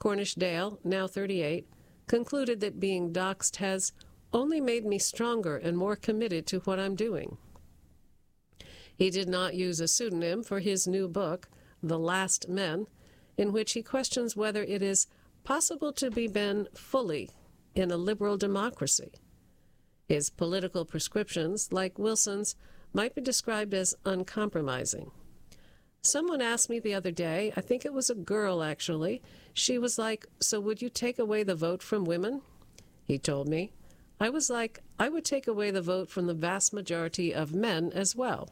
Cornish Dale, now 38, concluded that being doxxed has only made me stronger and more committed to what I'm doing. He did not use a pseudonym for his new book, The Last Men, in which he questions whether it is possible to be men fully in a liberal democracy. His political prescriptions, like Wilson's, might be described as uncompromising. Someone asked me the other day, I think it was a girl actually, she was like, "So would you take away the vote from women?" He told me. I was like, I would take away the vote from the vast majority of men as well.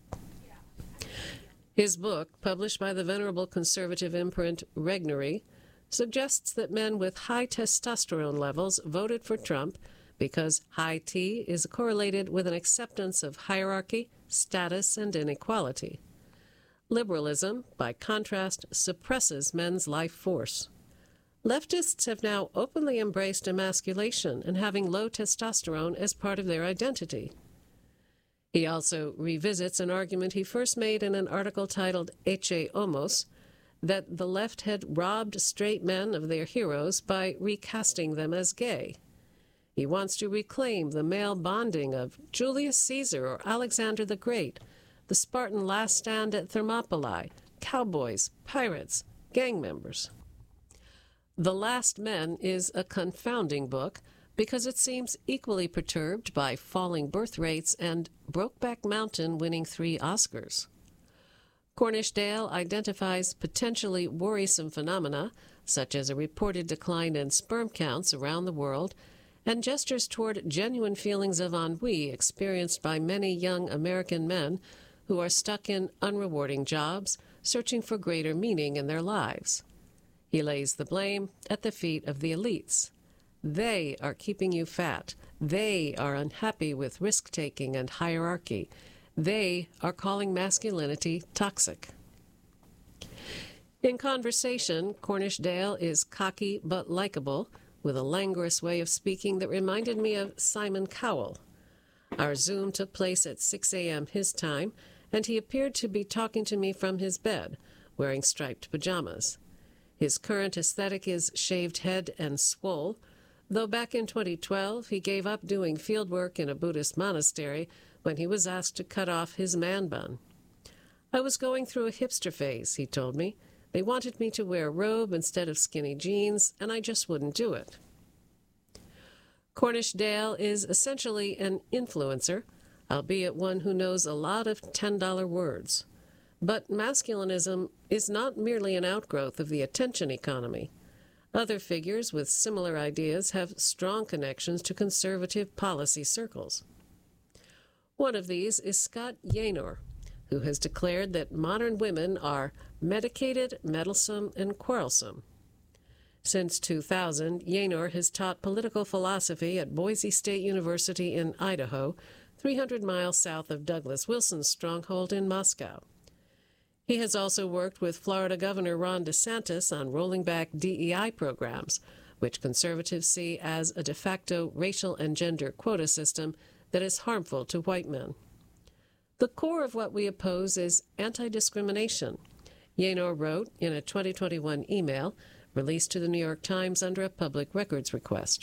His book, published by the venerable conservative imprint Regnery, suggests that men with high testosterone levels voted for Trump because high T is correlated with an acceptance of hierarchy, status, and inequality. Liberalism, by contrast, suppresses men's life force. Leftists have now openly embraced emasculation and having low testosterone as part of their identity. He also revisits an argument he first made in an article titled Ecce Homos, that the left had robbed straight men of their heroes by recasting them as gay. He wants to reclaim the male bonding of Julius Caesar or Alexander the Great, the Spartan last stand at Thermopylae, cowboys, pirates, gang members. The Last Men is a confounding book because it seems equally perturbed by falling birth rates and Brokeback Mountain winning 3 Oscars. Cornish Dale identifies potentially worrisome phenomena, such as a reported decline in sperm counts around the world, and gestures toward genuine feelings of ennui experienced by many young American men who are stuck in unrewarding jobs, searching for greater meaning in their lives. He lays the blame at the feet of the elites. They are keeping you fat. They are unhappy with risk-taking and hierarchy. They are calling masculinity toxic. In conversation, Cornish Dale is cocky but likable, with a languorous way of speaking that reminded me of Simon Cowell. Our Zoom took place at 6 a.m. his time, and he appeared to be talking to me from his bed, wearing striped pajamas. His current aesthetic is shaved head and swole, though back in 2012 he gave up doing field work in a Buddhist monastery when he was asked to cut off his man bun. I was going through a hipster phase, he told me. They wanted me to wear a robe instead of skinny jeans, and I just wouldn't do it. Cornish Dale is essentially an influencer, albeit one who knows a lot of $10 words. But masculinism is not merely an outgrowth of the attention economy. Other figures with similar ideas have strong connections to conservative policy circles. One of these is Scott Yaynor, who has declared that modern women are medicated, meddlesome, and quarrelsome. Since 2000, Yaynor has taught political philosophy at Boise State University in Idaho, 300 miles south of Douglas Wilson's stronghold in Moscow. He has also worked with Florida Governor Ron DeSantis on rolling back DEI programs, which conservatives see as a de facto racial and gender quota system that is harmful to white men. The core of what we oppose is anti-discrimination, Yaynor wrote in a 2021 email released to the New York Times under a public records request.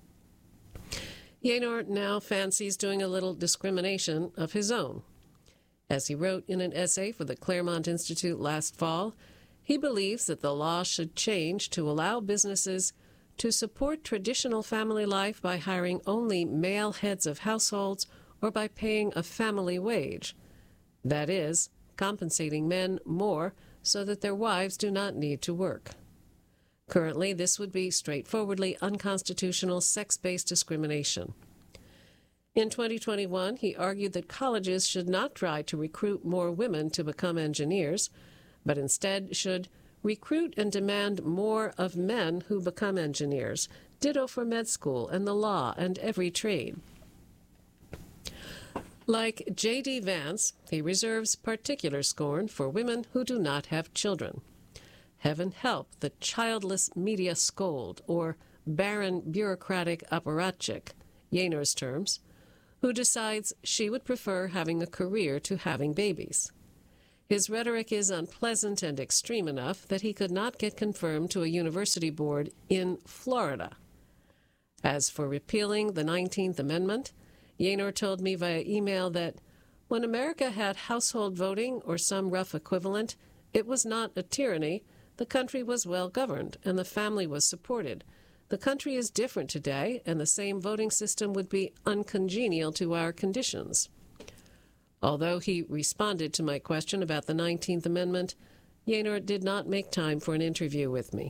Yaynor now fancies doing a little discrimination of his own. As he wrote in an essay for the Claremont Institute last fall, he believes that the law should change to allow businesses to support traditional family life by hiring only male heads of households or by paying a family wage. That is, compensating men more so that their wives do not need to work. Currently, this would be straightforwardly unconstitutional sex-based discrimination. In 2021, he argued that colleges should not try to recruit more women to become engineers, but instead should recruit and demand more of men who become engineers, ditto for med school and the law and every trade. Like J.D. Vance, he reserves particular scorn for women who do not have children. Heaven help the childless media scold, or barren bureaucratic apparatchik, Yaynor's terms, who decides she would prefer having a career to having babies. His rhetoric is unpleasant and extreme enough that he could not get confirmed to a university board in Florida. As for repealing the 19th Amendment, Yaynor told me via email that when America had household voting or some rough equivalent, it was not a tyranny. The country was well governed, and the family was supported. The country is different today, and the same voting system would be uncongenial to our conditions. Although he responded to my question about the 19th Amendment, Yaynor did not make time for an interview with me.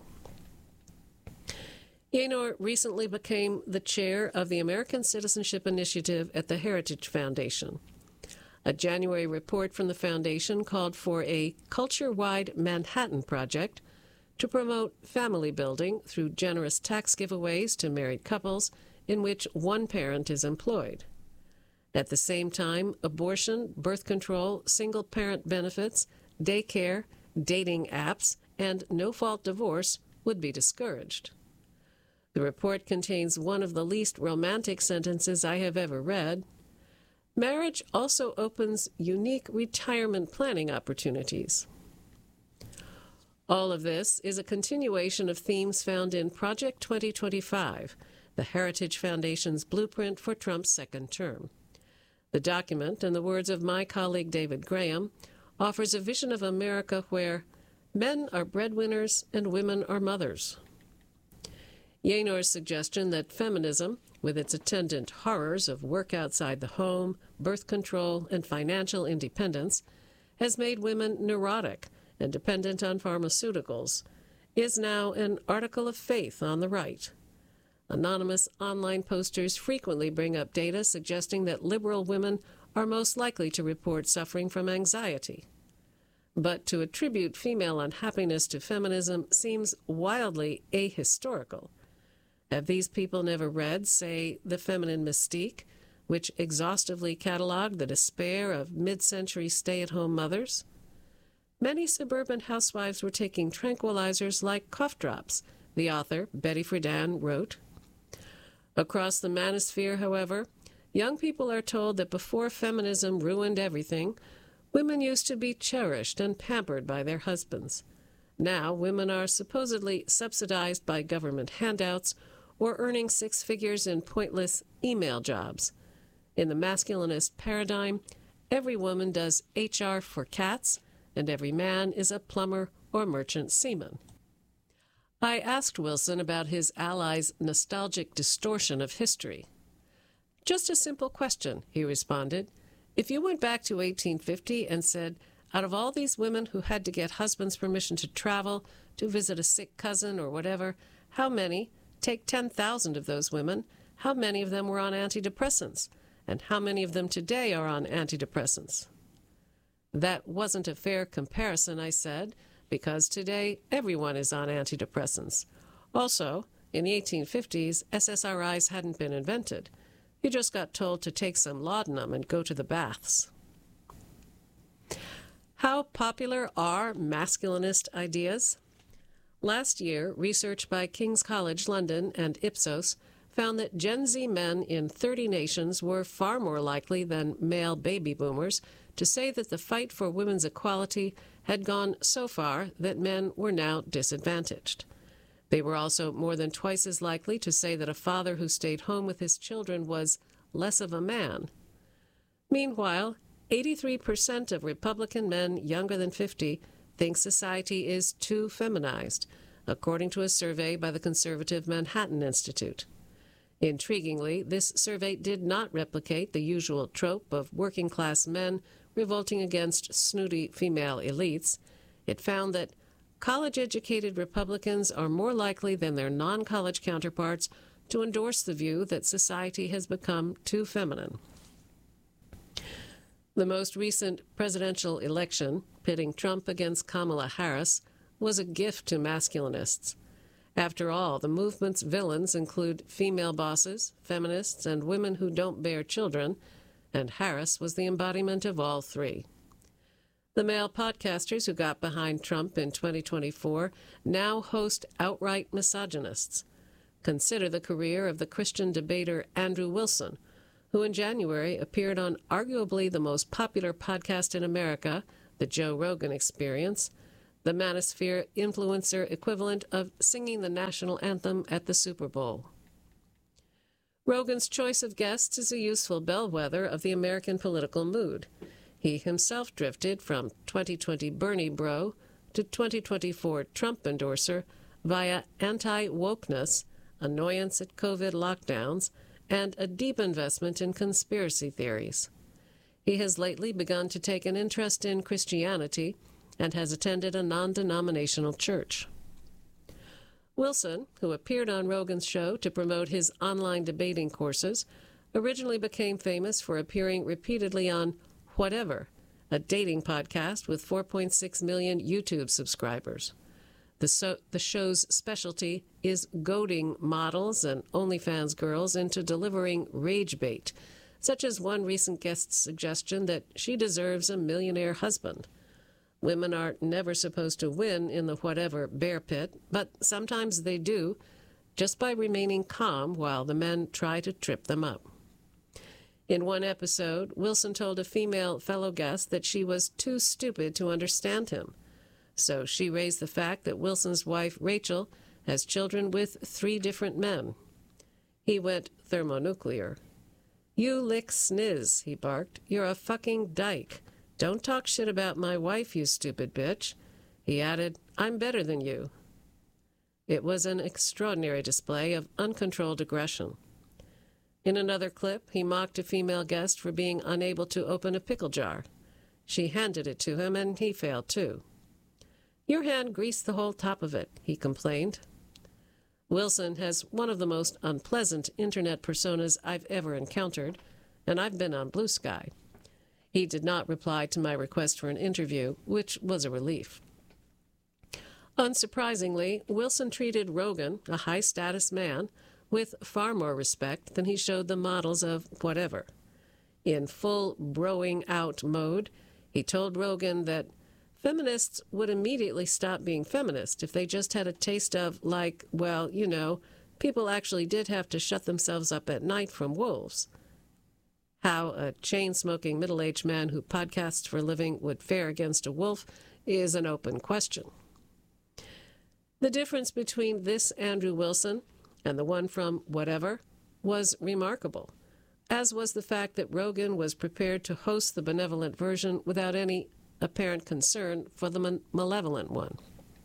Yaynor recently became the chair of the American Citizenship Initiative at the Heritage Foundation. A January report from the foundation called for a culture-wide Manhattan Project to promote family building through generous tax giveaways to married couples in which one parent is employed. At the same time, abortion, birth control, single-parent benefits, daycare, dating apps, and no-fault divorce would be discouraged. The report contains one of the least romantic sentences I have ever read. Marriage also opens unique retirement planning opportunities. All of this is a continuation of themes found in Project 2025, the Heritage Foundation's blueprint for Trump's second term. The document, in the words of my colleague David Graham, offers a vision of America where men are breadwinners and women are mothers. Yaynor's suggestion that feminism, with its attendant horrors of work outside the home, birth control, and financial independence, has made women neurotic and dependent on pharmaceuticals, is now an article of faith on the right. Anonymous online posters frequently bring up data suggesting that liberal women are most likely to report suffering from anxiety. But to attribute female unhappiness to feminism seems wildly ahistorical. Have these people never read, say, The Feminine Mystique, which exhaustively cataloged the despair of mid-century stay-at-home mothers? Many suburban housewives were taking tranquilizers like cough drops, the author, Betty Friedan, wrote. Across the manosphere, however, young people are told that before feminism ruined everything, women used to be cherished and pampered by their husbands. Now, women are supposedly subsidized by government handouts or earning six figures in pointless email jobs. In the masculinist paradigm, every woman does HR for cats, and every man is a plumber or merchant seaman. I asked Wilson about his allies' nostalgic distortion of history. Just a simple question, he responded. If you went back to 1850 and said, out of all these women who had to get husbands' permission to travel, to visit a sick cousin or whatever, how many, take 10,000 of those women, how many of them were on antidepressants? And how many of them today are on antidepressants? That wasn't a fair comparison, I said, because today everyone is on antidepressants. Also, in the 1850s, SSRIs hadn't been invented. You just got told to take some laudanum and go to the baths. How popular are masculinist ideas? Last year, research by King's College London and Ipsos found that Gen Z men in 30 nations were far more likely than male baby boomers to say that the fight for women's equality had gone so far that men were now disadvantaged. They were also more than twice as likely to say that a father who stayed home with his children was less of a man. Meanwhile, 83% of Republican men younger than 50 think society is too feminized, according to a survey by the conservative Manhattan Institute. Intriguingly, this survey did not replicate the usual trope of working-class men revolting against snooty female elites. It found that college-educated Republicans are more likely than their non-college counterparts to endorse the view that society has become too feminine. The most recent presidential election, pitting Trump against Kamala Harris, was a gift to masculinists. After all, the movement's villains include female bosses, feminists, and women who don't bear children, and Harris was the embodiment of all three. The male podcasters who got behind Trump in 2024 now host outright misogynists. Consider the career of the Christian debater Andrew Wilson, who in January appeared on arguably the most popular podcast in America, The Joe Rogan Experience, the manosphere influencer equivalent of singing the national anthem at the Super Bowl. Rogan's choice of guests is a useful bellwether of the American political mood. He himself drifted from 2020 Bernie bro to 2024 Trump endorser via anti-wokeness, annoyance at COVID lockdowns, and a deep investment in conspiracy theories. He has lately begun to take an interest in Christianity and has attended a non-denominational church. Wilson, who appeared on Rogan's show to promote his online debating courses, originally became famous for appearing repeatedly on Whatever, a dating podcast with 4.6 million YouTube subscribers. The show's specialty is goading models and OnlyFans girls into delivering rage bait, such as one recent guest's suggestion that she deserves a millionaire husband. Women are never supposed to win in the Whatever bear pit, but sometimes they do, just by remaining calm while the men try to trip them up. In one episode, Wilson told a female fellow guest that she was too stupid to understand him. So she raised the fact that Wilson's wife, Rachel, has children with 3 different men. He went thermonuclear. "You lick sniz," he barked. "You're a fucking dyke. Don't talk shit about my wife, you stupid bitch." He added, "I'm better than you." It was an extraordinary display of uncontrolled aggression. In another clip, he mocked a female guest for being unable to open a pickle jar. She handed it to him, and he failed too. "Your hand greased the whole top of it," he complained. Wilson has one of the most unpleasant internet personas I've ever encountered, and I've been on Blue Sky. He did not reply to my request for an interview, which was a relief. Unsurprisingly, Wilson treated Rogan, a high-status man, with far more respect than he showed the models of Whatever. In full broing out mode, he told Rogan that feminists would immediately stop being feminist if they just had a taste of, like, well, you know, people actually did have to shut themselves up at night from wolves. How a chain-smoking middle-aged man who podcasts for a living would fare against a wolf is an open question. The difference between this Andrew Wilson and the one from Whatever was remarkable, as was the fact that Rogan was prepared to host the benevolent version without any apparent concern for the malevolent one.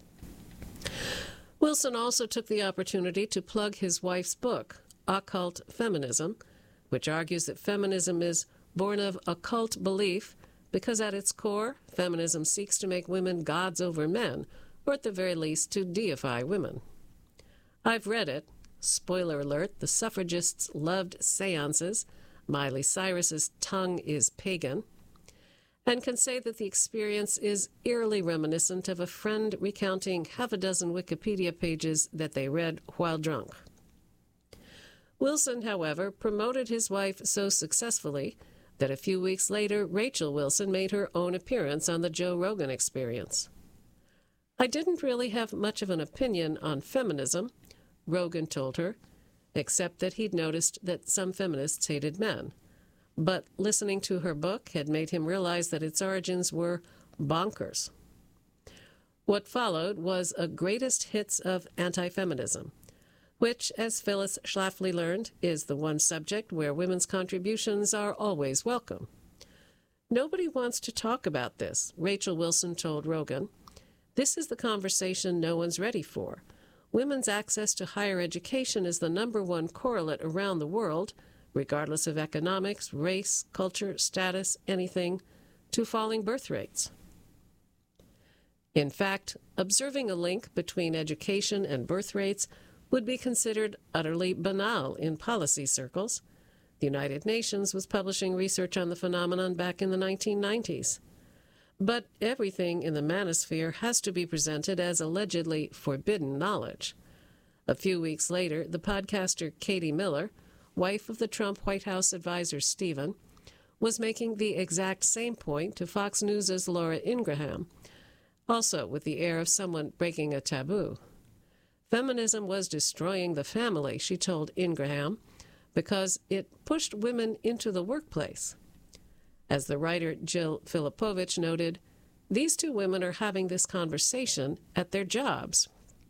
Wilson also took the opportunity to plug his wife's book, Occult Feminism, which argues that feminism is born of occult belief because at its core, feminism seeks to make women gods over men, or at the very least to deify women. I've read it. Spoiler alert, the suffragists loved seances. Miley Cyrus's tongue is pagan. And can say that the experience is eerily reminiscent of a friend recounting half a dozen Wikipedia pages that they read while drunk. Wilson, however, promoted his wife so successfully that a few weeks later, Rachel Wilson made her own appearance on the Joe Rogan Experience. "I didn't really have much of an opinion on feminism," Rogan told her, except that he'd noticed that some feminists hated men. But listening to her book had made him realize that its origins were bonkers. What followed was a greatest hits of anti-feminism, which, as Phyllis Schlafly learned, is the one subject where women's contributions are always welcome. "Nobody wants to talk about this," Rachel Wilson told Rogan. "This is the conversation no one's ready for. Women's access to higher education is the #1 correlate around the world, regardless of economics, race, culture, status, anything, to falling birth rates." In fact, observing a link between education and birth rates would be considered utterly banal in policy circles. The United Nations was publishing research on the phenomenon back in the 1990s. But everything in the manosphere has to be presented as allegedly forbidden knowledge. A few weeks later, the podcaster Katie Miller, wife of the Trump White House advisor Stephen, was making the exact same point to Fox News' Laura Ingraham, also with the air of someone breaking a taboo. Feminism was destroying the family, she told Ingraham, because it pushed women into the workplace. As the writer Jill Filipovich noted, these two women are having this conversation at their jobs.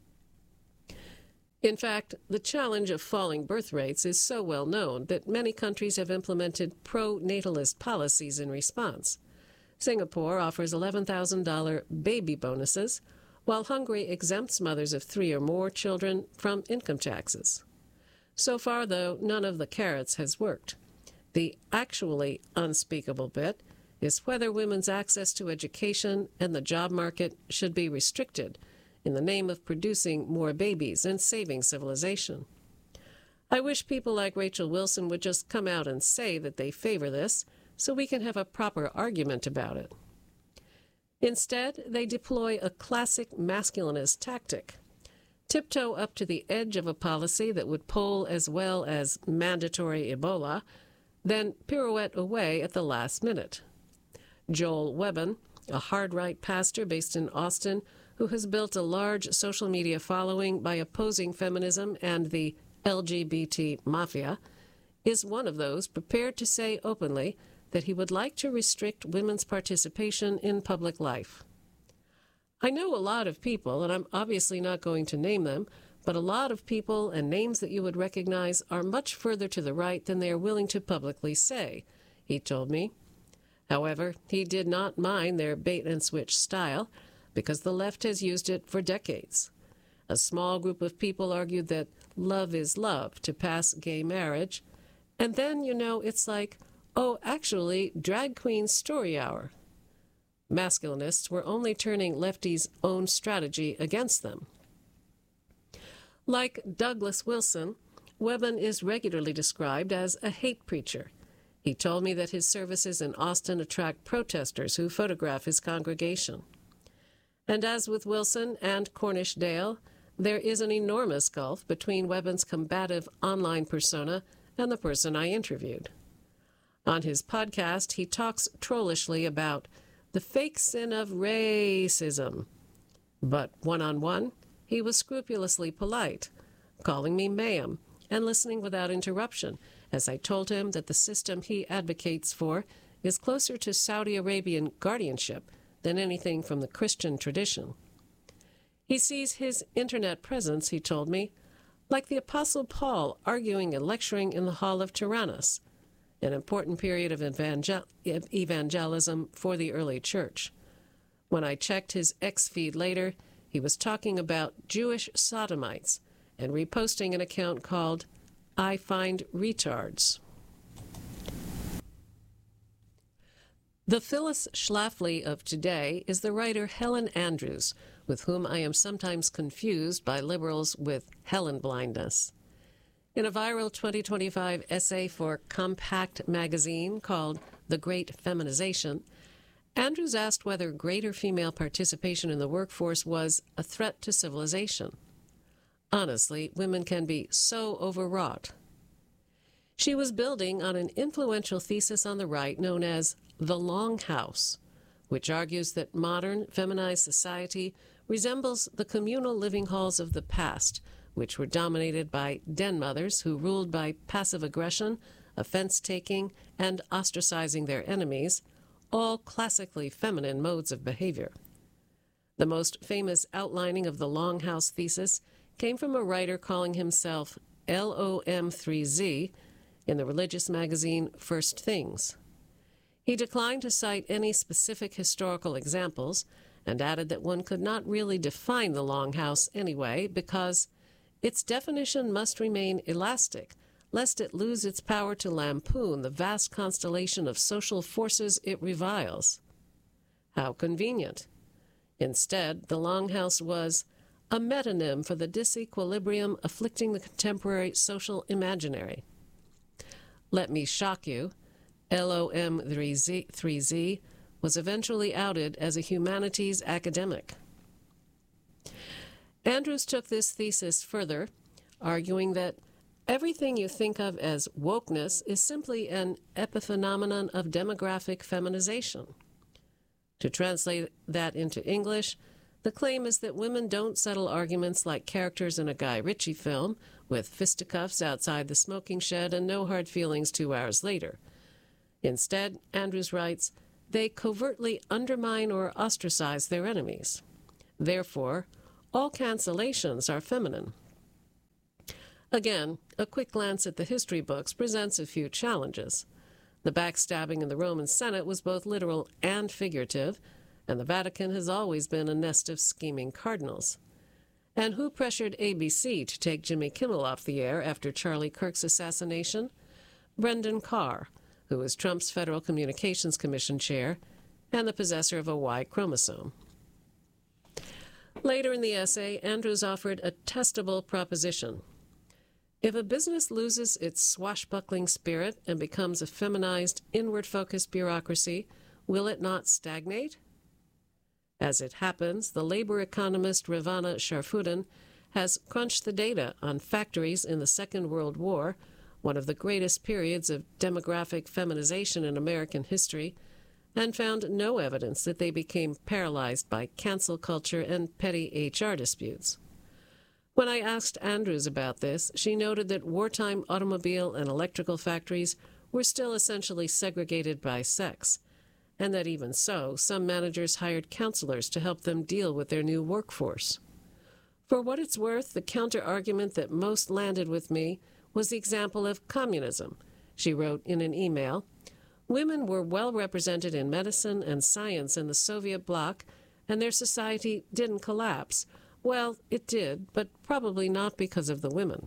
In fact, the challenge of falling birth rates is so well known that many countries have implemented pro-natalist policies in response. Singapore offers $11,000 baby bonuses, while Hungary exempts mothers of 3 or more children from income taxes. So far, though, none of the carrots has worked. The actually unspeakable bit is whether women's access to education and the job market should be restricted in the name of producing more babies and saving civilization. I wish people like Rachel Wilson would just come out and say that they favor this so we can have a proper argument about it. Instead, they deploy a classic masculinist tactic. Tiptoe up to the edge of a policy that would poll as well as mandatory Ebola, then pirouette away at the last minute. Joel Webbon, a hard-right pastor based in Austin who has built a large social media following by opposing feminism and the LGBT mafia, is one of those prepared to say openly that he would like to restrict women's participation in public life. I know a lot of people, and I'm obviously not going to name them, but a lot of people and names that you would recognize are much further to the right than they are willing to publicly say, he told me. However, he did not mind their bait-and-switch style, because the left has used it for decades. A small group of people argued that love is love to pass gay marriage, and then, it's like, oh, actually, drag queen story hour. Masculinists were only turning lefties' own strategy against them. Like Douglas Wilson, Webbon is regularly described as a hate preacher. He told me that his services in Austin attract protesters who photograph his congregation. And as with Wilson and Cornish Dale, there is an enormous gulf between Webbon's combative online persona and the person I interviewed. On his podcast, he talks trollishly about the fake sin of racism. But one-on-one, he was scrupulously polite, calling me ma'am and listening without interruption, as I told him that the system he advocates for is closer to Saudi Arabian guardianship than anything from the Christian tradition. He sees his internet presence, he told me, like the Apostle Paul arguing and lecturing in the Hall of Tyrannus, an important period of evangelism for the early church. When I checked his X feed later, he was talking about Jewish sodomites and reposting an account called I Find Retards. The Phyllis Schlafly of today is the writer Helen Andrews, with whom I am sometimes confused by liberals with Helen blindness. In a viral 2025 essay for Compact magazine called The Great Feminization, Andrews asked whether greater female participation in the workforce was a threat to civilization. Honestly, women can be so overwrought. She was building on an influential thesis on the right known as the Longhouse, which argues that modern, feminized society resembles the communal living halls of the past, which were dominated by den mothers who ruled by passive aggression, offense-taking, and ostracizing their enemies, all classically feminine modes of behavior. The most famous outlining of the Longhouse thesis came from a writer calling himself LOM3Z in the religious magazine First Things. He declined to cite any specific historical examples and added that one could not really define the Longhouse anyway because its definition must remain elastic, lest it lose its power to lampoon the vast constellation of social forces it reviles. How convenient. Instead, the Longhouse was a metonym for the disequilibrium afflicting the contemporary social imaginary. Let me shock you, LOM3Z was eventually outed as a humanities academic. Andrews took this thesis further, arguing that everything you think of as wokeness is simply an epiphenomenon of demographic feminization. To translate that into English, the claim is that women don't settle arguments like characters in a Guy Ritchie film with fisticuffs outside the smoking shed and no hard feelings 2 hours later. Instead, Andrews writes, they covertly undermine or ostracize their enemies. Therefore, all cancellations are feminine. Again, a quick glance at the history books presents a few challenges. The backstabbing in the Roman Senate was both literal and figurative, and the Vatican has always been a nest of scheming cardinals. And who pressured ABC to take Jimmy Kimmel off the air after Charlie Kirk's assassination? Brendan Carr, who was Trump's Federal Communications Commission chair and the possessor of a Y chromosome. Later in the essay, Andrews offered a testable proposition. If a business loses its swashbuckling spirit and becomes a feminized, inward-focused bureaucracy, will it not stagnate? As it happens, the labor economist Ravana Sharfuddin has crunched the data on factories in the Second World War, one of the greatest periods of demographic feminization in American history, and found no evidence that they became paralyzed by cancel culture and petty HR disputes. When I asked Andrews about this, she noted that wartime automobile and electrical factories were still essentially segregated by sex, and that even so, some managers hired counselors to help them deal with their new workforce. For what it's worth, the counter-argument that most landed with me was the example of communism. She wrote in an email, "Women were well represented in medicine and science in the Soviet bloc, and their society didn't collapse. Well, it did, but probably not because of the women."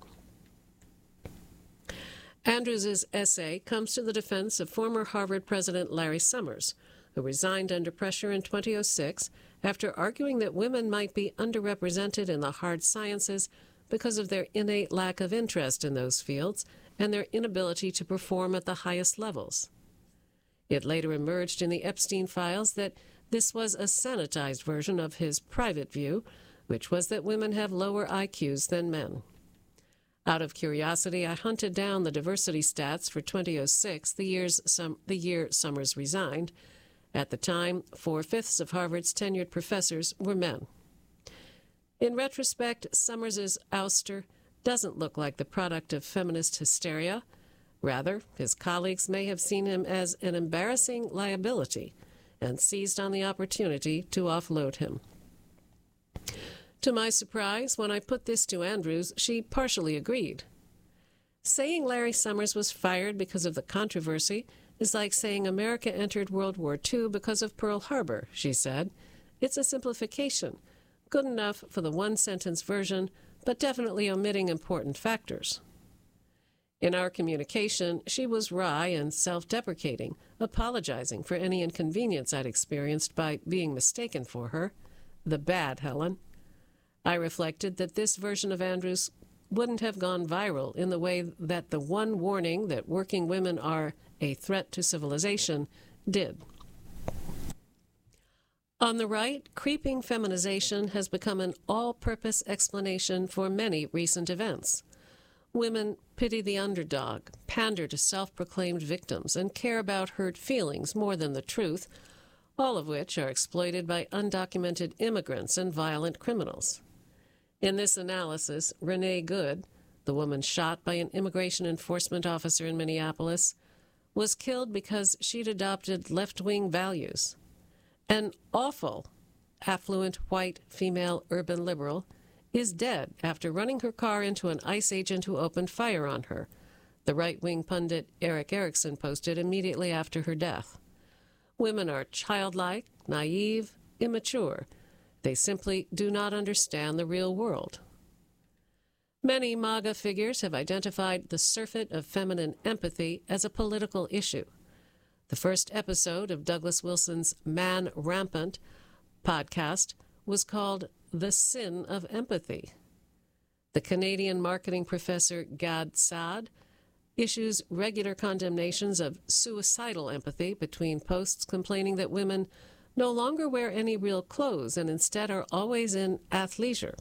Andrews's essay comes to the defense of former Harvard President Larry Summers, who resigned under pressure in 2006 after arguing that women might be underrepresented in the hard sciences because of their innate lack of interest in those fields and their inability to perform at the highest levels. It later emerged in the Epstein files that this was a sanitized version of his private view, which was that women have lower IQs than men. Out of curiosity, I hunted down the diversity stats for 2006, the year Summers resigned. At the time, 4/5 of Harvard's tenured professors were men. In retrospect, Summers's ouster doesn't look like the product of feminist hysteria. Rather, his colleagues may have seen him as an embarrassing liability and seized on the opportunity to offload him. To my surprise, when I put this to Andrews, she partially agreed. Saying Larry Summers was fired because of the controversy is like saying America entered World War II because of Pearl Harbor, she said. It's a simplification, good enough for the one-sentence version, but definitely omitting important factors. In our communication, she was wry and self-deprecating, apologizing for any inconvenience I'd experienced by being mistaken for her. The bad Helen. I reflected that this version of Andrews wouldn't have gone viral in the way that the one warning that working women are a threat to civilization did. On the right, creeping feminization has become an all-purpose explanation for many recent events. Women pity the underdog, pander to self-proclaimed victims, and care about hurt feelings more than the truth, all of which are exploited by undocumented immigrants and violent criminals. In this analysis, Renee Good, the woman shot by an immigration enforcement officer in Minneapolis, was killed because she'd adopted left-wing values. An awful, affluent, white, female urban liberal is dead after running her car into an ICE agent who opened fire on her, the right-wing pundit Eric Erickson posted immediately after her death. Women are childlike, naive, immature. They simply do not understand the real world. Many MAGA figures have identified the surfeit of feminine empathy as a political issue. The first episode of Douglas Wilson's Man Rampant podcast was called The Sin of Empathy. The Canadian marketing professor Gad Saad issues regular condemnations of suicidal empathy between posts complaining that women no longer wear any real clothes and instead are always in athleisure.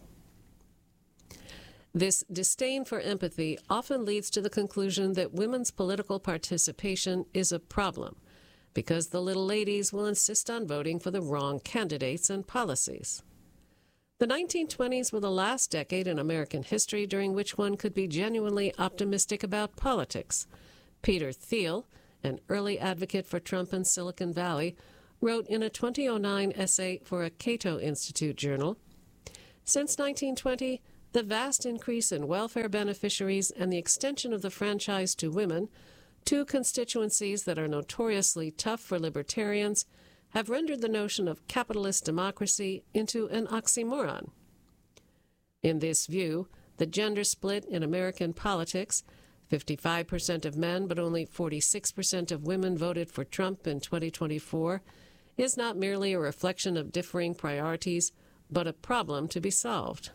This disdain for empathy often leads to the conclusion that women's political participation is a problem because the little ladies will insist on voting for the wrong candidates and policies. The 1920s were the last decade in American history during which one could be genuinely optimistic about politics. Peter Thiel, an early advocate for Trump in Silicon Valley, wrote in a 2009 essay for a Cato Institute journal, "Since 1920, the vast increase in welfare beneficiaries and the extension of the franchise to women, two constituencies that are notoriously tough for libertarians, have rendered the notion of capitalist democracy into an oxymoron." In this view, the gender split in American politics, 55% of men but only 46% of women voted for Trump in 2024, is not merely a reflection of differing priorities, but a problem to be solved.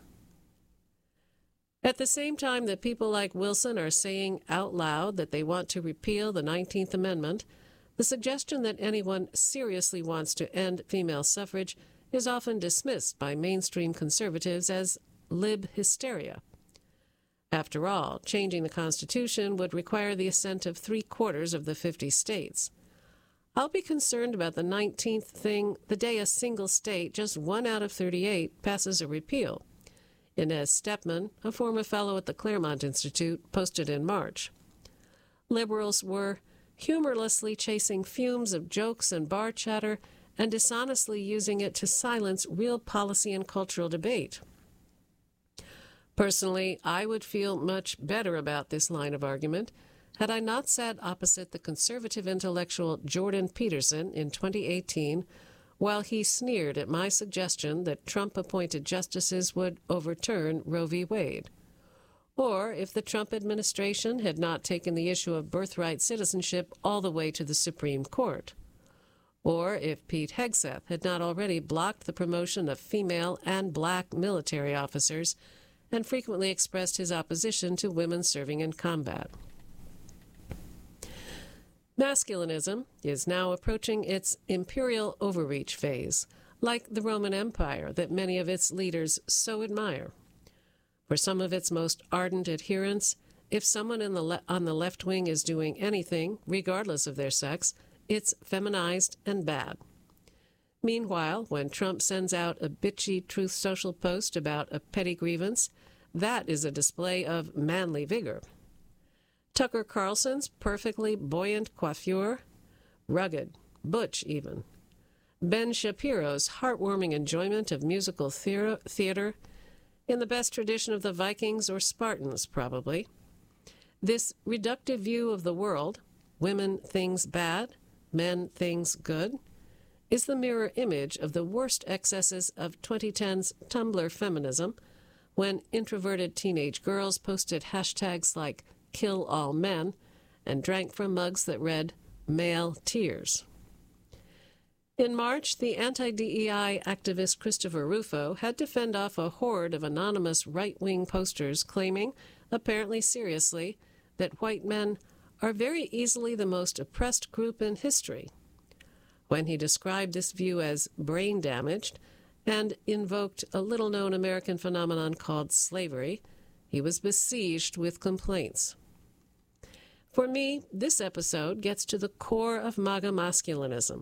At the same time that people like Wilson are saying out loud that they want to repeal the 19th Amendment, the suggestion that anyone seriously wants to end female suffrage is often dismissed by mainstream conservatives as lib hysteria. After all, changing the Constitution would require the assent of 3/4 of the 50 states. I'll be concerned about the 19th thing the day a single state, just 1 out of 38, passes a repeal. Inez Stepman, a former fellow at the Claremont Institute, posted in March. Liberals were humorlessly chasing fumes of jokes and bar chatter and dishonestly using it to silence real policy and cultural debate. Personally, I would feel much better about this line of argument had I not sat opposite the conservative intellectual Jordan Peterson in 2018 while he sneered at my suggestion that Trump-appointed justices would overturn Roe v. Wade. Or if the Trump administration had not taken the issue of birthright citizenship all the way to the Supreme Court. Or if Pete Hegseth had not already blocked the promotion of female and black military officers and frequently expressed his opposition to women serving in combat. Masculinism is now approaching its imperial overreach phase, like the Roman Empire that many of its leaders so admire. For some of its most ardent adherents, if someone on the left wing is doing anything, regardless of their sex, it's feminized and bad. Meanwhile, when Trump sends out a bitchy Truth Social post about a petty grievance, that is a display of manly vigor. Tucker Carlson's perfectly buoyant coiffure, rugged, butch even. Ben Shapiro's heartwarming enjoyment of musical theater, in the best tradition of the Vikings or Spartans, probably. This reductive view of the world, women things bad, men things good, is the mirror image of the worst excesses of 2010's Tumblr feminism, when introverted teenage girls posted hashtags like "kill all men" and drank from mugs that read "male tears." In March, the anti-DEI activist Christopher Rufo had to fend off a horde of anonymous right-wing posters claiming, apparently seriously, that white men are very easily the most oppressed group in history. When he described this view as brain damaged and invoked a little-known American phenomenon called slavery, he was besieged with complaints. For me, this episode gets to the core of MAGA masculinism.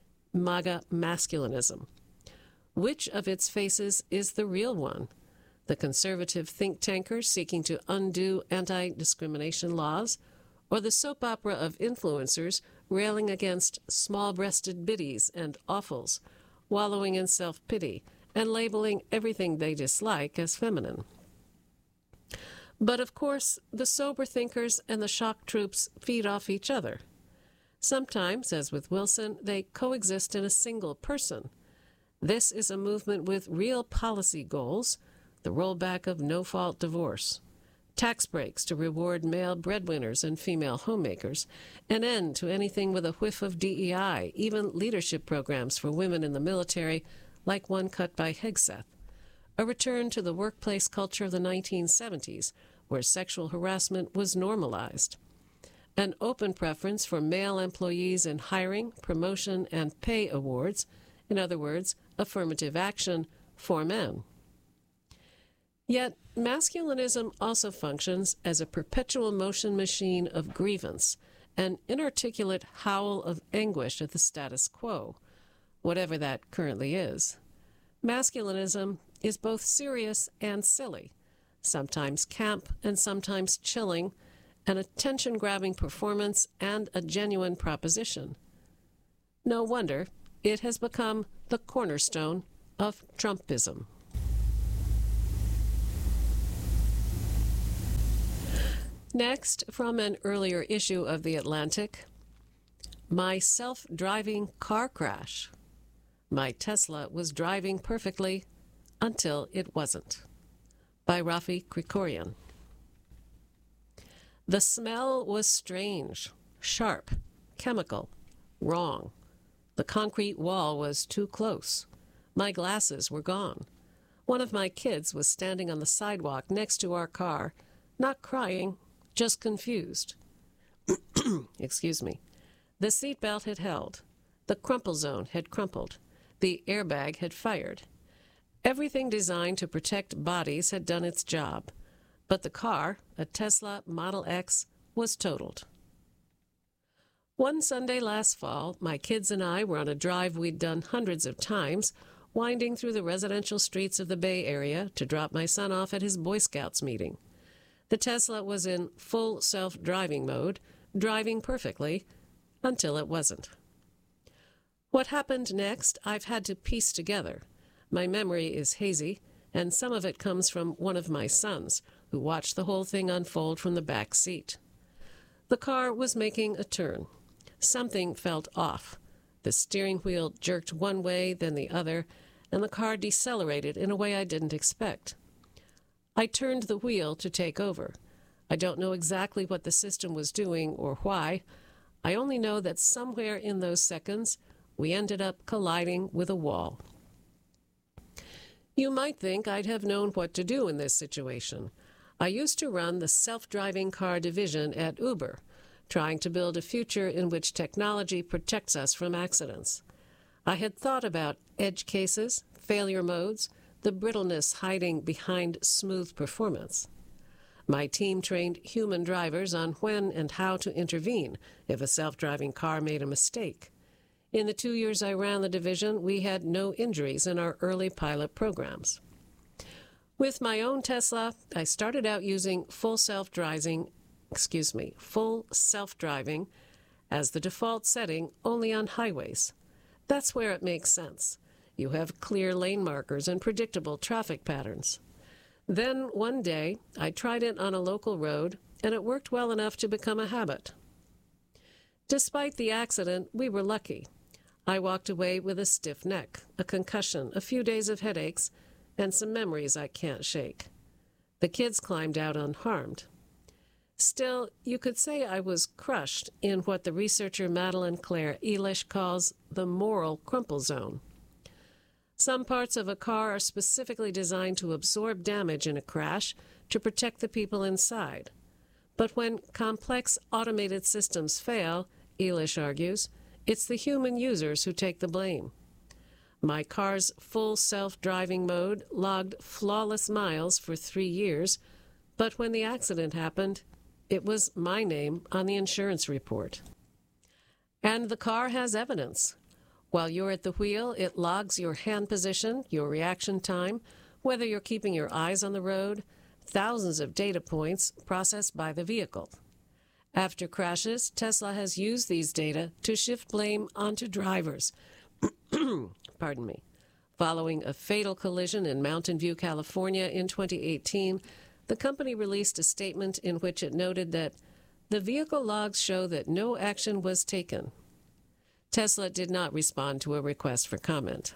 Which of its faces is the real one? The conservative think tanker seeking to undo anti-discrimination laws, or the soap opera of influencers railing against small-breasted biddies and offals, wallowing in self-pity, and labeling everything they dislike as feminine? But of course, the sober thinkers and the shock troops feed off each other. Sometimes, as with Wilson, they coexist in a single person. This is a movement with real policy goals: the rollback of no-fault divorce, tax breaks to reward male breadwinners and female homemakers, an end to anything with a whiff of DEI, even leadership programs for women in the military, like one cut by Hegseth, a return to the workplace culture of the 1970s, where sexual harassment was normalized, an open preference for male employees in hiring, promotion, and pay awards, in other words, affirmative action for men. Yet, masculinism also functions as a perpetual motion machine of grievance, an inarticulate howl of anguish at the status quo, whatever that currently is. Masculinism is both serious and silly, sometimes camp and sometimes chilling, an attention-grabbing performance and a genuine proposition. No wonder It has become the cornerstone of Trumpism. Next, from an earlier issue of The Atlantic, my self-driving car crash. My Tesla was driving perfectly until it wasn't. By Rafi Krikorian. The smell was strange, sharp, chemical, wrong. The concrete wall was too close. My glasses were gone. One of my kids was standing on the sidewalk next to our car, not crying, just confused. Excuse me. The seatbelt had held. The crumple zone had crumpled. The airbag had fired. Everything designed to protect bodies had done its job. But the car, a Tesla Model X, was totaled. One Sunday last fall, my kids and I were on a drive we'd done hundreds of times, winding through the residential streets of the Bay Area to drop my son off at his Boy Scouts meeting. The Tesla was in full self-driving mode, driving perfectly, until it wasn't. What happened next, I've had to piece together. My memory is hazy, and some of it comes from one of my sons, who watched the whole thing unfold from the back seat. The car was making a turn. Something felt off. The steering wheel jerked one way, then the other, and the car decelerated in a way I didn't expect. I turned the wheel to take over. I don't know exactly what the system was doing or why. I only know that somewhere in those seconds, we ended up colliding with a wall. You might think I'd have known what to do in this situation. I used to run the self-driving car division at Uber, trying to build a future in which technology protects us from accidents. I had thought about edge cases, failure modes, the brittleness hiding behind smooth performance. My team trained human drivers on when and how to intervene if a self-driving car made a mistake. In the 2 years I ran the division, we had no injuries in our early pilot programs. With my own Tesla, I started out using full self-driving as the default setting only on highways. That's where it makes sense. You have clear lane markers and predictable traffic patterns. Then one day, I tried it on a local road, and it worked well enough to become a habit. Despite the accident, we were lucky. I walked away with a stiff neck, a concussion, a few days of headaches, and some memories I can't shake. The kids climbed out unharmed. Still, you could say I was crushed in what the researcher Madeline Claire Elish calls the moral crumple zone. Some parts of a car are specifically designed to absorb damage in a crash to protect the people inside. But when complex automated systems fail, Elish argues, it's the human users who take the blame. My car's full self-driving mode logged flawless miles for 3 years, but when the accident happened, it was my name on the insurance report. And the car has evidence. While you're at the wheel, it logs your hand position, your reaction time, whether you're keeping your eyes on the road, thousands of data points processed by the vehicle. After crashes, Tesla has used these data to shift blame onto drivers. Pardon me. Following a fatal collision in Mountain View, California in 2018, the company released a statement in which it noted that the vehicle logs show that no action was taken. Tesla did not respond to a request for comment.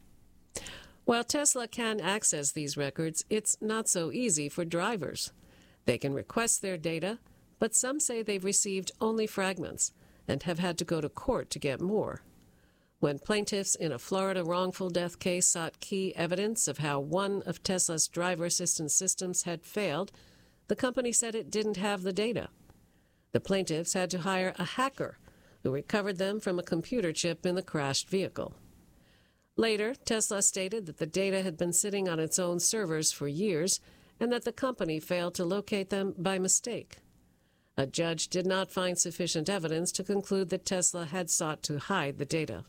While Tesla can access these records, it's not so easy for drivers. They can request their data, but some say they've received only fragments and have had to go to court to get more. When plaintiffs in a Florida wrongful death case sought key evidence of how one of Tesla's driver assistance systems had failed, the company said it didn't have the data. The plaintiffs had to hire a hacker who recovered them from a computer chip in the crashed vehicle. Later, Tesla stated that the data had been sitting on its own servers for years and that the company failed to locate them by mistake. A judge did not find sufficient evidence to conclude that Tesla had sought to hide the data.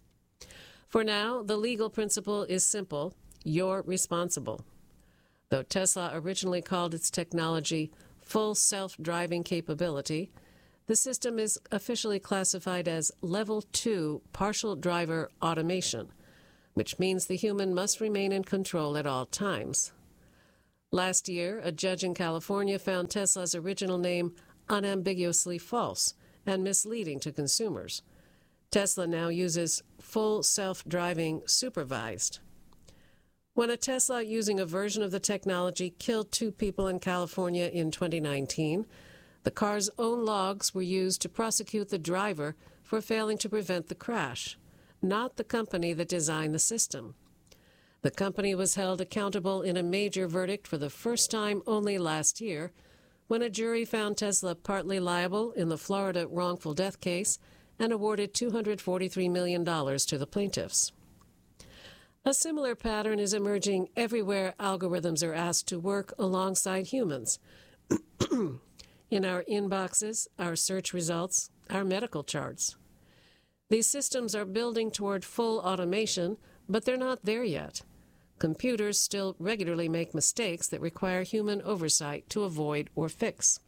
For now, the legal principle is simple: you're responsible. Though Tesla originally called its technology full self-driving capability, The system is officially classified as Level 2 Partial Driver Automation, which means the human must remain in control at all times. Last year, a judge in California found Tesla's original name unambiguously false and misleading to consumers. Tesla now uses full self-driving supervised. When a Tesla using a version of the technology killed 2 people in California in 2019, the car's own logs were used to prosecute the driver for failing to prevent the crash, not the company that designed the system. The company was held accountable in a major verdict for the first time only last year, when a jury found Tesla partly liable in the Florida wrongful death case and awarded $243 million to the plaintiffs. A similar pattern is emerging everywhere algorithms are asked to work alongside humans. In our inboxes, our search results, our medical charts. These systems are building toward full automation, but they're not there yet. Computers still regularly make mistakes that require human oversight to avoid or fix.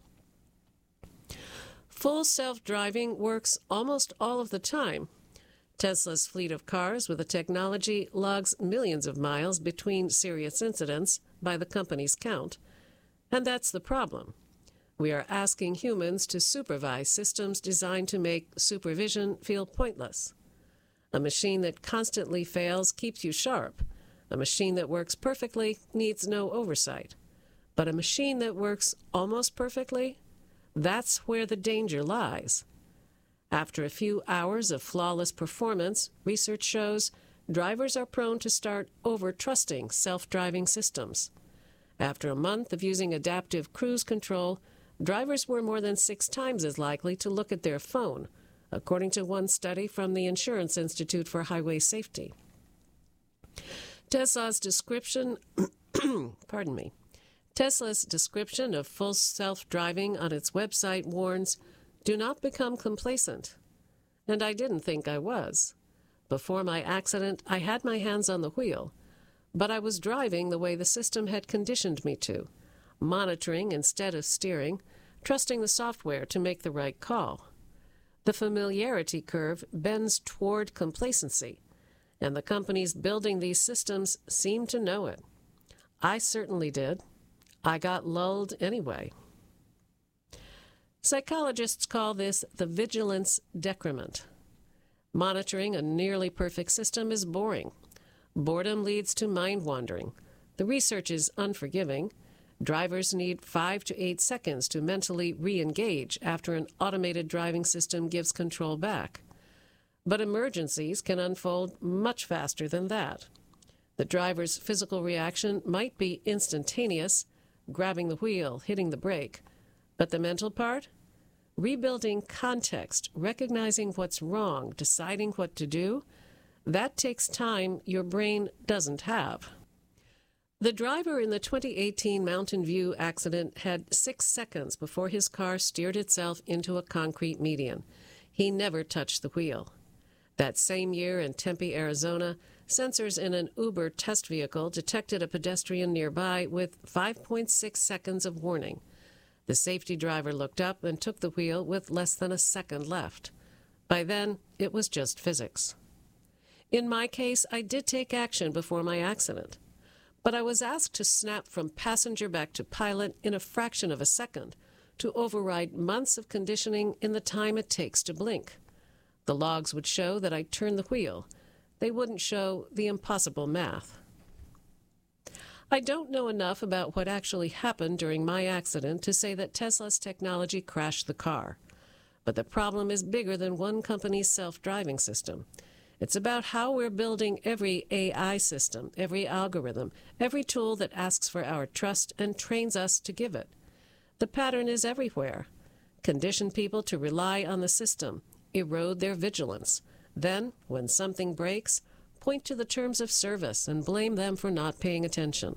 Full self-driving works almost all of the time. Tesla's fleet of cars with the technology logs millions of miles between serious incidents by the company's count. And that's the problem. We are asking humans to supervise systems designed to make supervision feel pointless. A machine that constantly fails keeps you sharp. A machine that works perfectly needs no oversight. But a machine that works almost perfectly, that's where the danger lies. After a few hours of flawless performance, research shows drivers are prone to start over-trusting self-driving systems. After a month of using adaptive cruise control, drivers were more than 6 times as likely to look at their phone, according to one study from the Insurance Institute for Highway Safety. Tesla's description of full self-driving on its website warns, "Do not become complacent." And I didn't think I was. Before my accident, I had my hands on the wheel, but I was driving the way the system had conditioned me to, monitoring instead of steering, trusting the software to make the right call. The familiarity curve bends toward complacency, and the companies building these systems seem to know it. I certainly did. I got lulled anyway. Psychologists call this the vigilance decrement. Monitoring a nearly perfect system is boring. Boredom leads to mind-wandering. The research is unforgiving. Drivers need 5 to 8 seconds to mentally re-engage after an automated driving system gives control back. But emergencies can unfold much faster than that. The driver's physical reaction might be instantaneous, grabbing the wheel, hitting the brake. But the mental part? Rebuilding context, recognizing what's wrong, deciding what to do, that takes time your brain doesn't have. The driver in the 2018 Mountain View accident had 6 seconds before his car steered itself into a concrete median. He never touched the wheel. That same year in Tempe, Arizona, sensors in an Uber test vehicle detected a pedestrian nearby with 5.6 seconds of warning. The safety driver looked up and took the wheel with less than a second left. By then, it was just physics. In my case, I did take action before my accident, but I was asked to snap from passenger back to pilot in a fraction of a second to override months of conditioning in the time it takes to blink. The logs would show that I turned the wheel. They wouldn't show the impossible math. I don't know enough about what actually happened during my accident to say that Tesla's technology crashed the car. But the problem is bigger than one company's self-driving system. It's about how we're building every AI system, every algorithm, every tool that asks for our trust and trains us to give it. The pattern is everywhere. Condition people to rely on the system, erode their vigilance. Then, when something breaks, point to the terms of service and blame them for not paying attention.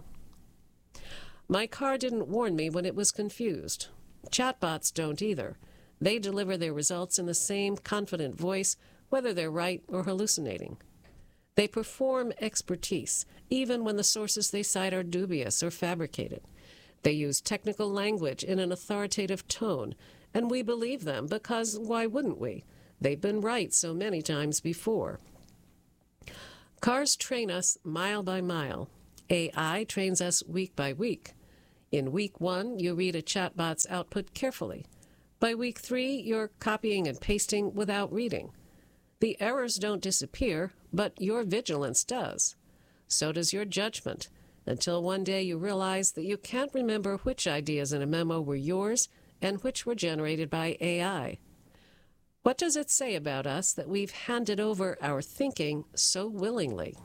My car didn't warn me when it was confused. Chatbots don't either. They deliver their results in the same confident voice, whether they're right or hallucinating. They perform expertise, even when the sources they cite are dubious or fabricated. They use technical language in an authoritative tone, and we believe them because why wouldn't we? They've been right so many times before. Cars train us mile by mile. AI trains us week by week. In week 1, you read a chatbot's output carefully. By week 3, you're copying and pasting without reading. The errors don't disappear, but your vigilance does. So does your judgment, until one day you realize that you can't remember which ideas in a memo were yours and which were generated by AI. What does it say about us that we've handed over our thinking so willingly?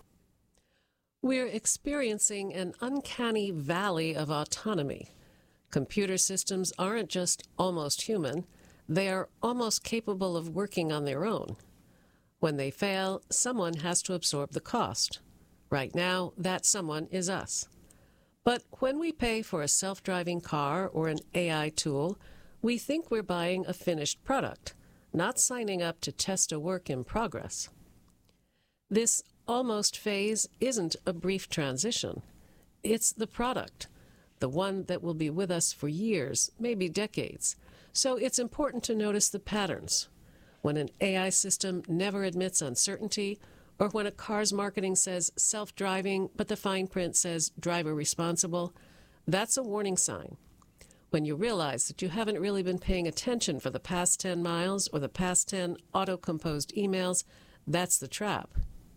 We're experiencing an uncanny valley of autonomy. Computer systems aren't just almost human, they are almost capable of working on their own. When they fail, someone has to absorb the cost. Right now, that someone is us. But when we pay for a self-driving car or an AI tool, we think we're buying a finished product, not signing up to test a work in progress. This almost phase isn't a brief transition. It's the product, the one that will be with us for years, maybe decades. So it's important to notice the patterns. When an AI system never admits uncertainty, or when a car's marketing says self-driving, but the fine print says driver responsible, that's a warning sign. When you realize that you haven't really been paying attention for the past 10 miles or the past 10 auto-composed emails, that's the trap.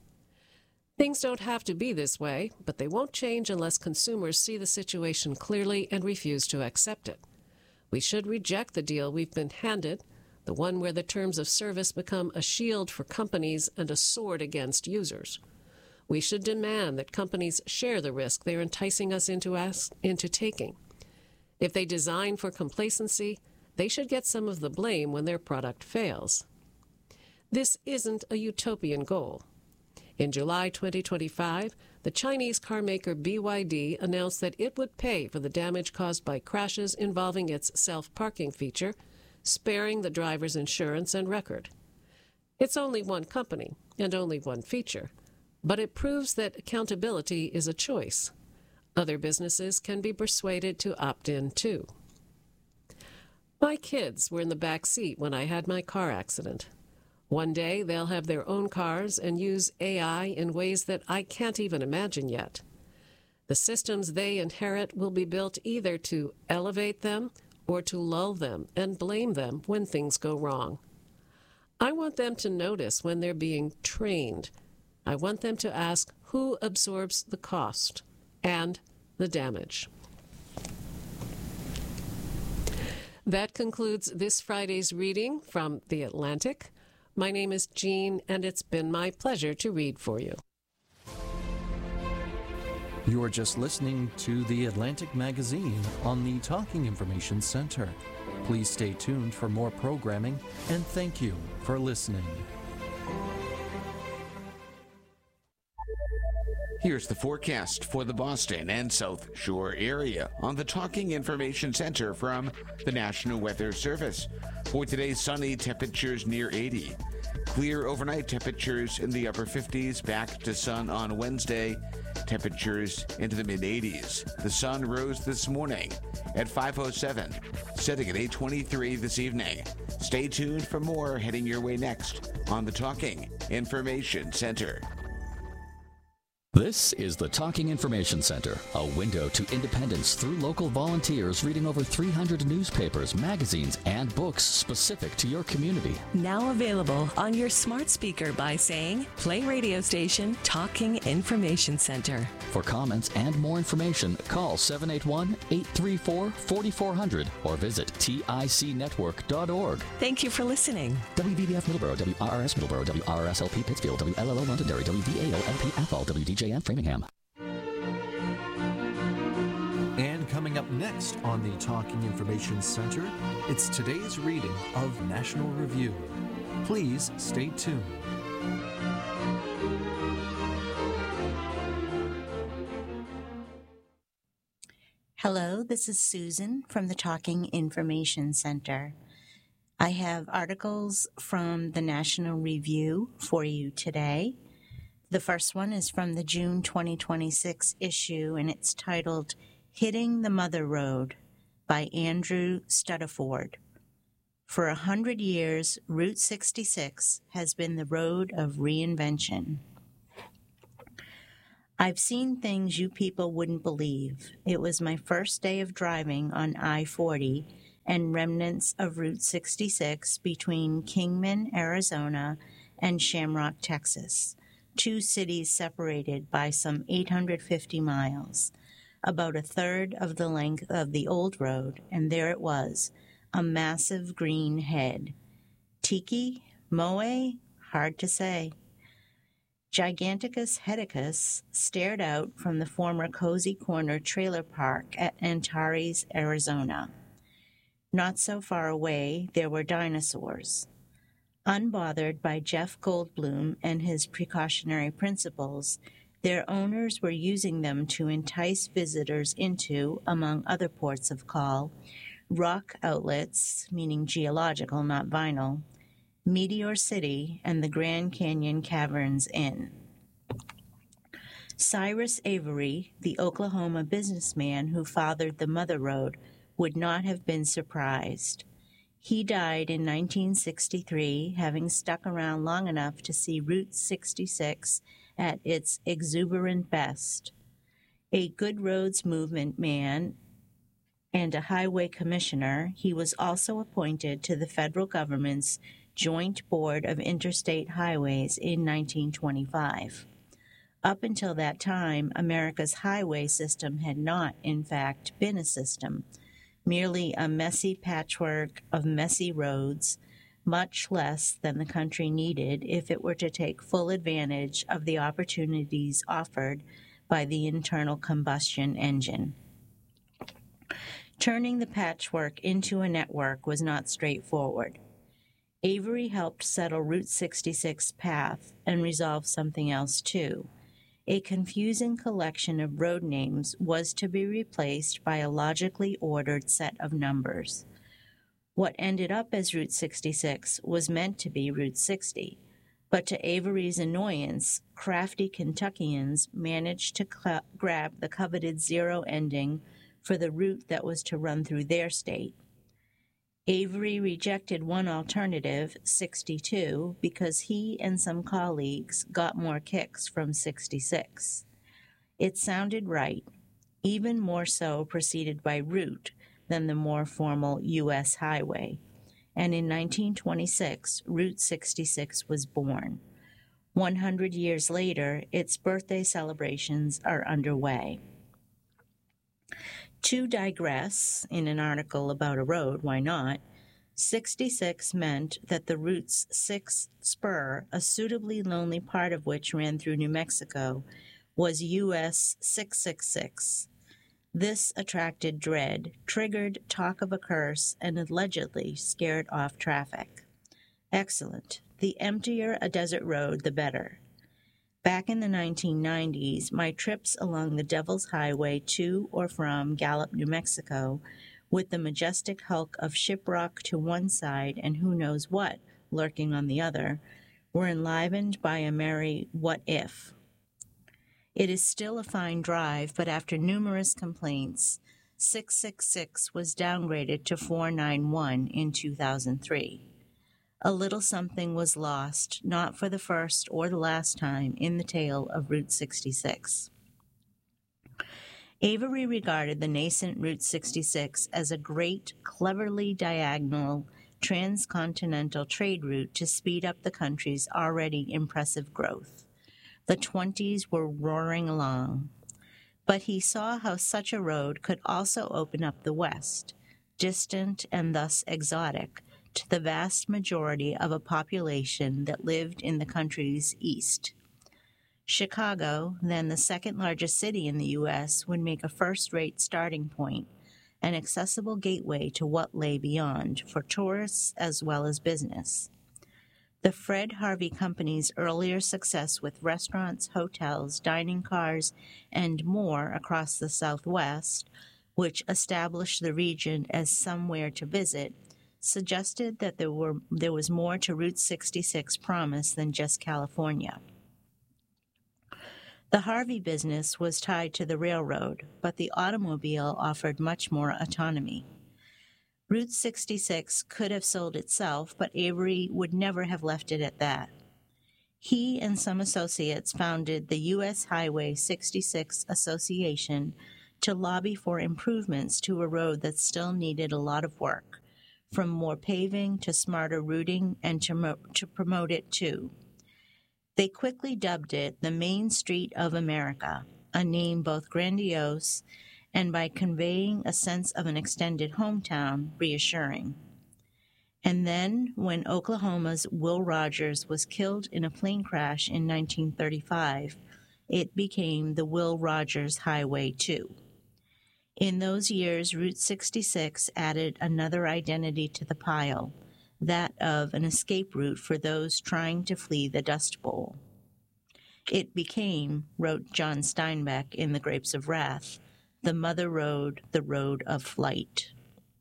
Things don't have to be this way, but they won't change unless consumers see the situation clearly and refuse to accept it. We should reject the deal we've been handed, the one where the terms of service become a shield for companies and a sword against users. We should demand that companies share the risk they're enticing us into taking. If they design for complacency, they should get some of the blame when their product fails. This isn't a utopian goal. In July 2025, the Chinese carmaker BYD announced that it would pay for the damage caused by crashes involving its self-parking feature, sparing the driver's insurance and record. It's only one company and only one feature, but it proves that accountability is a choice. Other businesses can be persuaded to opt in too. My kids were in the back seat when I had my car accident. One day they'll have their own cars and use AI in ways that I can't even imagine yet. The systems they inherit will be built either to elevate them or to lull them and blame them when things go wrong. I want them to notice when they're being trained. I want them to ask who absorbs the cost and the damage. That concludes this Friday's reading from The Atlantic. My name is Jean, and it's been my pleasure to read for you. You are just listening to The Atlantic Magazine on the Talking Information Center. Please stay tuned for more programming, and thank you for listening. Here's the forecast for the Boston and South Shore area on the Talking Information Center from the National Weather Service. For today, sunny, temperatures near 80. Clear overnight, temperatures in the upper 50s, back to sun on Wednesday, temperatures into the mid-80s. The sun rose this morning at 5:07, setting at 8:23 this evening. Stay tuned for more heading your way next on the Talking Information Center. This is the Talking Information Center, a window to independence through local volunteers reading over 300 newspapers, magazines, and books specific to your community. Now available on your smart speaker by saying, play radio station Talking Information Center. For comments and more information, call 781-834-4400 or visit ticnetwork.org. Thank you for listening. WVBF Middleborough, WRRS Middleborough, WRSLP Pittsfield, WLLO Londonderry, WVAO-LP Athol, WDJN Framingham. And coming up next on the Talking Information Center, it's today's reading of National Review. Please stay tuned. Hello, this is Susan from the Talking Information Center. I have articles from the National Review for you today. The first one is from the June 2026 issue, and it's titled, Hitting the Mother Road by Andrew Stuttaford. For 100 years, Route 66 has been the road of reinvention. I've seen things you people wouldn't believe. It was my first day of driving on I-40 and remnants of Route 66 between Kingman, Arizona, and Shamrock, Texas, two cities separated by some 850 miles, about a third of the length of the old road, and there it was, a massive green head. Tiki? Moe? Hard to say. Giganticus heticus stared out from the former Cozy Corner trailer park at Antares, Arizona. Not so far away, there were dinosaurs. Unbothered by Jeff Goldblum and his precautionary principles, their owners were using them to entice visitors into, among other ports of call, rock outlets, meaning geological, not vinyl, Meteor City, and the Grand Canyon Caverns Inn. Cyrus Avery, the Oklahoma businessman who fathered the Mother Road, would not have been surprised. He died in 1963, having stuck around long enough to see Route 66 at its exuberant best. A good roads movement man and a highway commissioner, he was also appointed to the federal government's Joint Board of Interstate Highways in 1925. Up until that time, America's highway system had not, in fact, been a system, merely a messy patchwork of messy roads, much less than the country needed if it were to take full advantage of the opportunities offered by the internal combustion engine. Turning the patchwork into a network was not straightforward. Avery helped settle Route 66 path and resolve something else too. A confusing collection of road names was to be replaced by a logically ordered set of numbers. What ended up as Route 66 was meant to be Route 60, but to Avery's annoyance, crafty Kentuckians managed to grab the coveted zero ending for the route that was to run through their state. Avery rejected one alternative, 62, because he and some colleagues got more kicks from 66. It sounded right, even more so preceded by route than the more formal U.S. highway, and in 1926, Route 66 was born. 100 years later, its birthday celebrations are underway. To digress, in an article about a road, why not, 66 meant that the route's sixth spur, a suitably lonely part of which ran through New Mexico, was US 666. This attracted dread, triggered talk of a curse, and allegedly scared off traffic. Excellent. The emptier a desert road, the better. Back in the 1990s, my trips along the Devil's Highway to or from Gallup, New Mexico, with the majestic hulk of Shiprock to one side and who knows what lurking on the other, were enlivened by a merry what if. It is still a fine drive, but after numerous complaints, 666 was downgraded to 491 in 2003. A little something was lost, not for the first or the last time, in the tale of Route 66. Avery regarded the nascent Route 66 as a great, cleverly diagonal, transcontinental trade route to speed up the country's already impressive growth. The 20s were roaring along. But he saw how such a road could also open up the West, distant and thus exotic, to the vast majority of a population that lived in the country's east. Chicago, then the second largest city in the U.S., would make a first-rate starting point, an accessible gateway to what lay beyond, for tourists as well as business. The Fred Harvey Company's earlier success with restaurants, hotels, dining cars, and more across the Southwest, which established the region as somewhere to visit, suggested that there was more to Route 66 promise than just California. The Harvey business was tied to the railroad, but the automobile offered much more autonomy. Route 66 could have sold itself, but Avery would never have left it at that. He and some associates founded the U.S. Highway 66 Association to lobby for improvements to a road that still needed a lot of work, from more paving to smarter routing and to promote it too. They quickly dubbed it the Main Street of America, a name both grandiose and, by conveying a sense of an extended hometown, reassuring. And then, when Oklahoma's Will Rogers was killed in a plane crash in 1935, it became the Will Rogers Highway, too. In those years, Route 66 added another identity to the pile, that of an escape route for those trying to flee the Dust Bowl. It became, wrote John Steinbeck in The Grapes of Wrath, the Mother Road, the road of flight.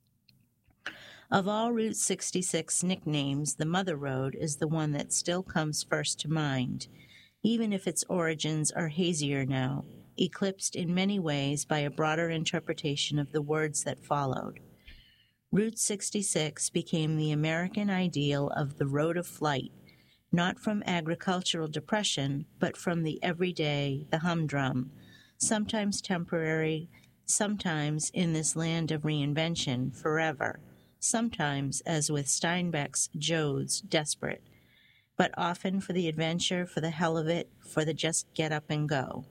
Of all Route 66 nicknames, the Mother Road is the one that still comes first to mind, even if its origins are hazier now, eclipsed in many ways by a broader interpretation of the words that followed. Route 66 became the American ideal of the road of flight, not from agricultural depression, but from the everyday, the humdrum, sometimes temporary, sometimes in this land of reinvention, forever, sometimes, as with Steinbeck's Jodes, desperate, but often for the adventure, for the hell of it, for the just get up and go.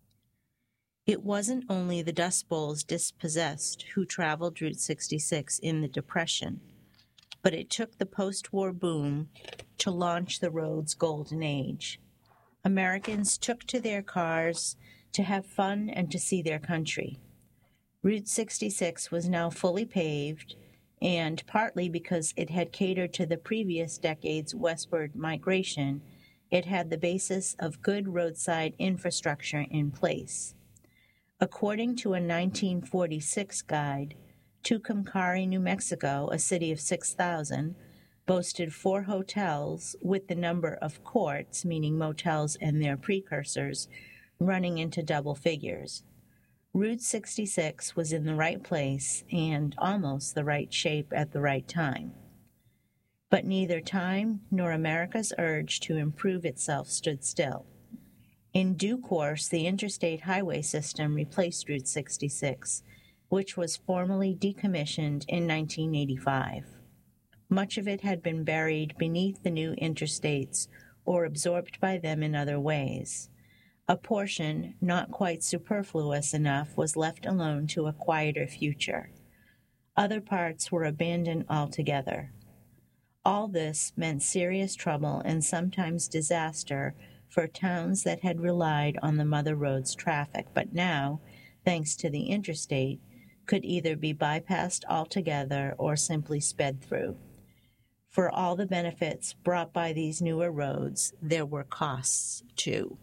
It wasn't only the Dust Bowl's dispossessed who traveled Route 66 in the Depression, but it took the post-war boom to launch the road's golden age. Americans took to their cars to have fun and to see their country. Route 66 was now fully paved, and partly because it had catered to the previous decade's westward migration, it had the basis of good roadside infrastructure in place. According to a 1946 guide, Tucumcari, New Mexico, a city of 6,000, boasted 4 hotels with the number of courts, meaning motels and their precursors, running into double figures. Route 66 was in the right place and almost the right shape at the right time. But neither time nor America's urge to improve itself stood still. In due course, the interstate highway system replaced Route 66, which was formally decommissioned in 1985. Much of it had been buried beneath the new interstates or absorbed by them in other ways. A portion, not quite superfluous enough, was left alone to a quieter future. Other parts were abandoned altogether. All this meant serious trouble and sometimes disaster for towns that had relied on the Mother Road's traffic, but now, thanks to the interstate, could either be bypassed altogether or simply sped through. For all the benefits brought by these newer roads, there were costs, too.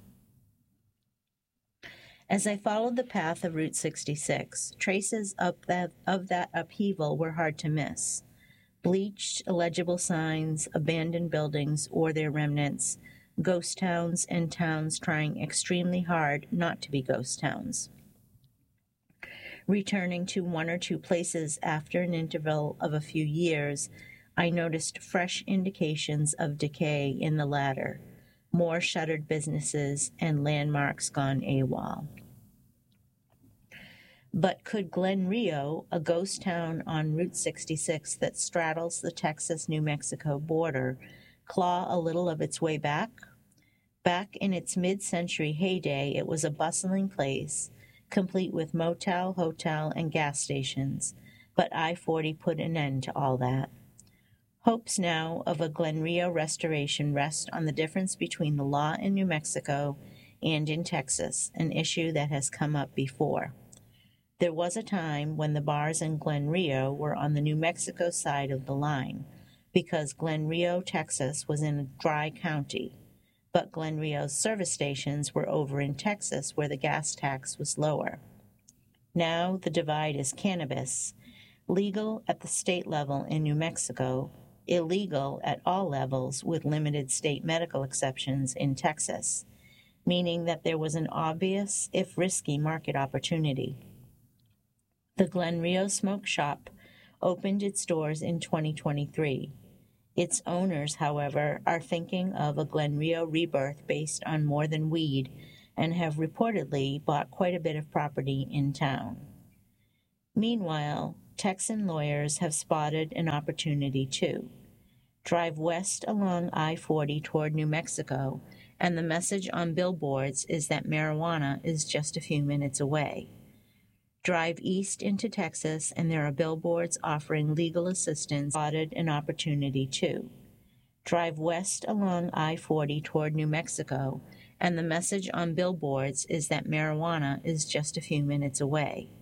As I followed the path of Route 66, traces of that upheaval were hard to miss. Bleached, illegible signs, abandoned buildings or their remnants, ghost towns and towns trying extremely hard not to be ghost towns. Returning to 1 or 2 places after an interval of a few years, I noticed fresh indications of decay in the latter, more shuttered businesses and landmarks gone AWOL. But could Glen Rio, a ghost town on Route 66 that straddles the Texas-New Mexico border, claw a little of its way back? Back in its mid-century heyday, it was a bustling place, complete with motel, hotel, and gas stations, but I-40 put an end to all that. Hopes now of a Glen Rio restoration rest on the difference between the law in New Mexico and in Texas, an issue that has come up before. There was a time when the bars in Glen Rio were on the New Mexico side of the line, because Glen Rio, Texas was in a dry county, but Glen Rio's service stations were over in Texas where the gas tax was lower. Now the divide is cannabis, legal at the state level in New Mexico, illegal at all levels with limited state medical exceptions in Texas. meaning that there was an obvious, if risky, market opportunity. The Glen Rio Smoke Shop opened its doors in 2023. Its owners, however, are thinking of a Glen Rio rebirth based on more than weed and have reportedly bought quite a bit of property in town. Meanwhile, Texan lawyers have spotted an opportunity too. Drive west along I-40 toward New Mexico, and the message on billboards is that marijuana is just a few minutes away. Drive east into Texas, and there are billboards offering legal assistance. Spotted an opportunity too. Drive west along I-40 toward New Mexico, and the message on billboards is that marijuana is just a few minutes away.